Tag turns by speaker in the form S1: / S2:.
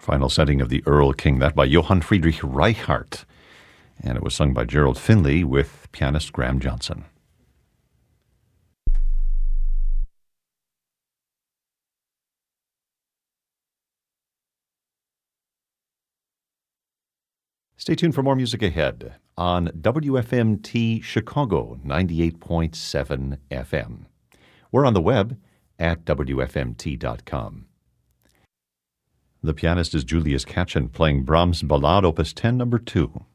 S1: Final setting of the Earl King, that by Johann Friedrich Reichardt. And it was sung by Gerald Finley with pianist Graham Johnson. Stay tuned for more music ahead on WFMT Chicago 98.7 FM. We're on the web at WFMT.com. The pianist is Julius Katchen playing Brahms' Ballade Opus 10, No. 2.